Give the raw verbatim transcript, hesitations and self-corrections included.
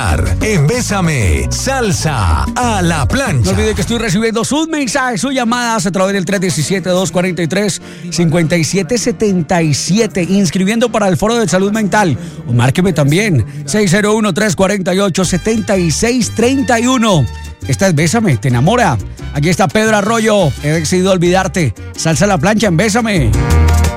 bailar en Bésame, salsa a la plancha. No olvide que estoy recibiendo sus mensajes, sus llamadas a través del tres uno siete, dos cuatro tres, cinco siete siete siete, inscribiendo para el Foro de Salud Mental. O márqueme también, seis cero uno, tres cuatro ocho, siete seis tres uno. Esta es Bésame, te enamora. Aquí está Pedro Arroyo, he decidido olvidarte. Salsa a la plancha en Bésame.